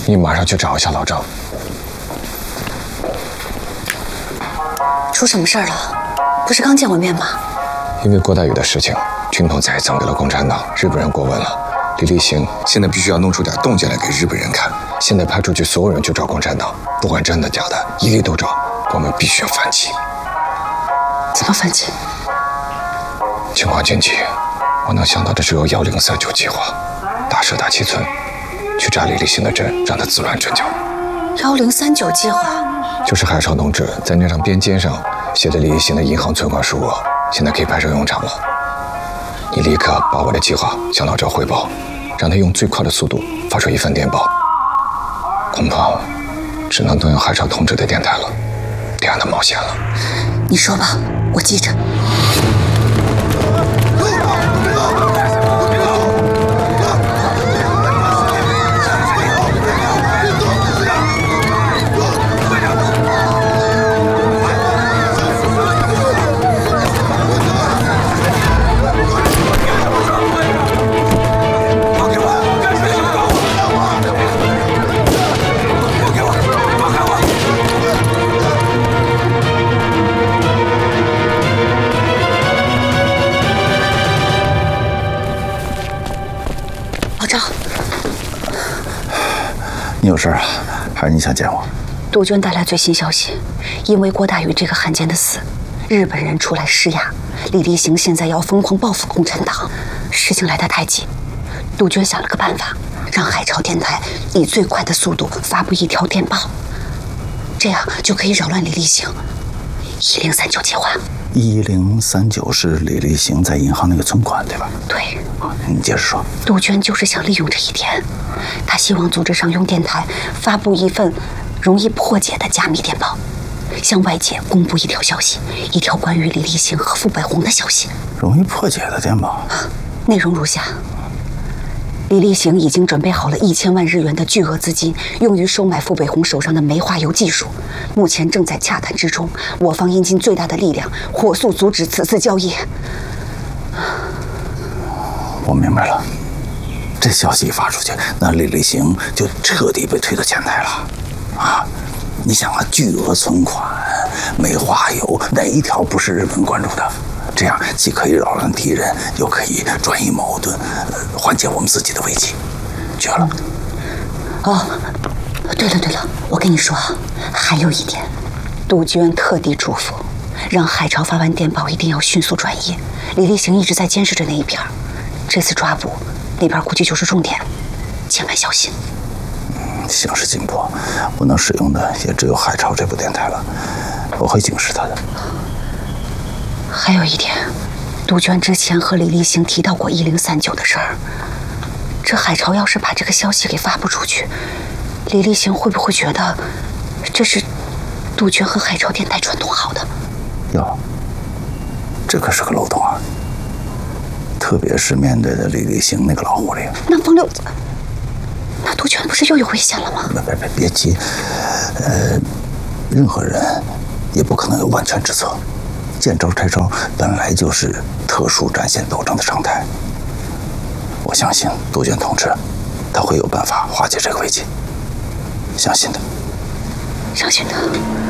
你马上去找一下老赵。 出什么事儿了？不是刚见过面吗？ 因为郭大宇的事情，军统栽赃给了共产党，日本人过问了。李立行现在必须要弄出点动静来给日本人看。现在派出去所有人去找共产党，不管真的假的，一律都找。我们必须要反击。 怎么反击？ 情况紧急，我能想到的只有1039计划，大赦大七村，去炸李立行的阵，让他自乱阵脚。 1039计划就是海潮同志在那张边肩上写的李立行的银行存款数额，现在可以派上用场了。你立刻把我的计划向老赵汇报，让他用最快的速度发出一份电报。恐怕只能动用海潮同志的电台了，这样的冒险了。 你说吧，我记着。 你有事啊？还是你想见我？ 杜鹃带来最新消息，因为郭大宇这个汉奸的死，日本人出来施压，李立行现在要疯狂报复共产党。事情来得太急，杜鹃想了个办法，让海潮电台以最快的速度发布一条电报，这样就可以扰乱李立行。1039计划。 1039是李立行在银行那个存款，对吧？ 对。 你接着说。 杜鹃就是想利用这一点，她希望组织商用电台发布一份容易破解的加密电报，向外界公布一条消息，一条关于李立行和傅北红的消息。 容易破解的电报， 内容如下：李立行已经准备好了1000万日元的巨额资金，用于收买傅北红手上的煤化油技术，目前正在洽谈之中。我方应尽最大的力量，火速阻止此次交易。 我明白了，这消息一发出去，那李立行就彻底被推到前台了。啊，你想啊，巨额存款、煤化油，哪一条不是日本关注的？这样既可以扰乱敌人，又可以转移矛盾，缓解我们自己的危机，绝了！ 哦，对了，我跟你说啊，还有一点，杜鹃特地嘱咐，让海潮发完电报一定要迅速转移。李立行一直在监视着那一边，这次抓捕那边估计就是重点，千万小心。 形势紧迫，我能使用的也只有海潮这部电台了，我会警示他的。 还有一点，杜鹃之前和李立行提到过1039的事儿。这海潮要是把这个消息给发布出去，李立行会不会觉得这是杜鹃和海潮电台串通好的？ 哟，这可是个漏洞啊！特别是面对的李立行那个老狐狸。 南方六子，那杜鹃不是又有危险了吗？ 别急，任何人也不可能有万全之策。见招拆招本来就是特殊战线斗争的常态。我相信杜鹃同志，他会有办法化解这个危机。相信他。 相信他。